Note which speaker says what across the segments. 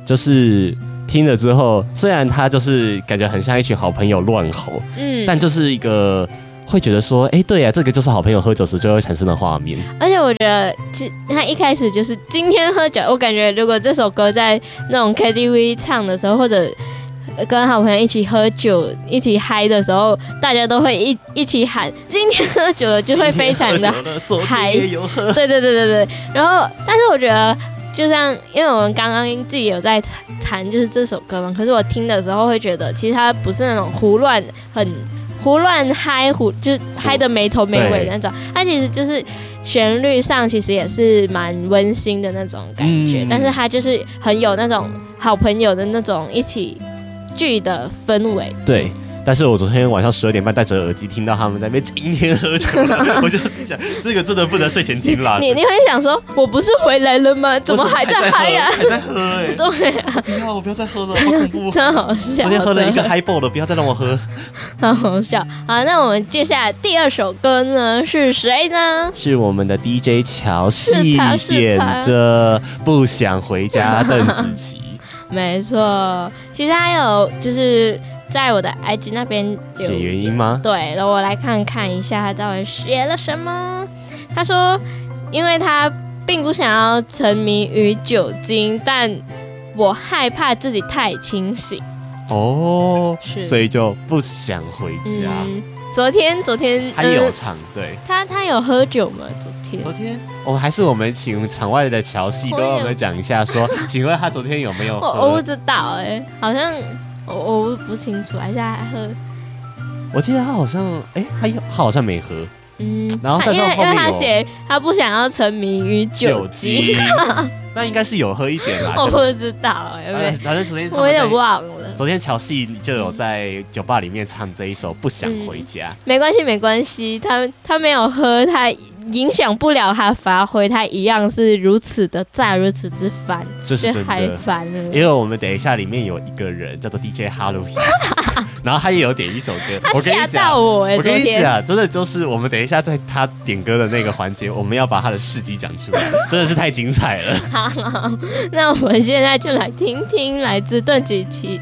Speaker 1: 就是听了之后，虽然他就是感觉很像一群好朋友乱吼，但就是一个会觉得说，对呀，这个就是好朋友喝酒时就会产生的画面。
Speaker 2: 而且我觉得，他一开始就是今天喝酒，我感觉如果这首歌在那种 KTV 唱的时候，或者跟好朋友一起喝酒、一起嗨的时候，大家都会一起喊“今天喝酒了”，就会非常的嗨。对。然后，但是我觉得，就像因为我们刚刚自己有在谈就是这首歌嘛，可是我听的时候会觉得，其实它不是那种胡乱嗨，就嗨的没头没尾的那种，它其实就是旋律上其实也是蛮温馨的那种感觉，但是它就是很有那种好朋友的那种一起聚的氛围。
Speaker 1: 对，但是我昨天晚上12点半戴着耳机听到他们在那边今天喝酒了，我就心想，这个真的不能睡前听啦。
Speaker 2: 你会想说，我不是回来了吗？怎么还在嗨呀？
Speaker 1: 还在喝
Speaker 2: 对啊，
Speaker 1: 我不要再喝了，好恐怖，
Speaker 2: 真好笑。
Speaker 1: 昨天喝了一个 highball 了，不要再让我喝，
Speaker 2: 好好笑。好，那我们接下来第二首歌呢是谁呢？
Speaker 1: 是我们的 DJ 乔系点的《不想回家》邓紫棋。
Speaker 2: 没错，其实还有就是在我的 IG 那边
Speaker 1: 写原因吗？
Speaker 2: 对，然后我来看一下他到底写了什么。他说，因为他并不想要沉迷于酒精，但我害怕自己太清醒。所以就不想回家。昨天他有唱，对，他有喝酒吗？昨天我们请场外的乔系跟我们讲一下说，请问他昨天有没有喝？我不知道好像我不清楚，还是他还喝？我记得他好像他好像没喝。然后但是后面因为他写他不想要沉迷于酒精，那应该是有喝一点啦。我不知道反正昨天我有点忘了。昨天乔系就有在酒吧里面唱这一首《不想回家》。没关系，他没有喝，他影响不了他发挥，他一样是如此的赞，如此之烦，这是真的，太烦了。因为我们等一下里面有一个人叫做 DJ Halloween， 然后他也有点一首歌，他吓到我我跟你讲，真的就是我们等一下在他点歌的那个环节，我们要把他的事迹讲出来，真的是太精彩了。好，那我们现在就来听听来自邓紫棋。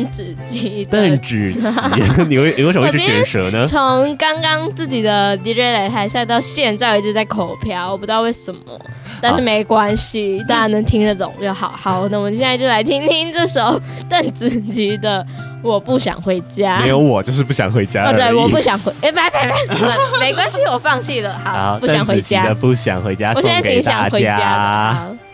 Speaker 2: 你为什么会去卷舌呢？从刚刚自己的 DJ 擂台赛到现在一直在口瓢，我不知道为什么，但是没关系，大家能听得懂就好。好，那我们现在就来听听这首邓紫棋的《我不想回家》。没有我就是不想回家。对，我不想回，没关系，我放弃了。好，不想回家。邓紫棋的《不想回家》送给大家。我现在挺想回家的。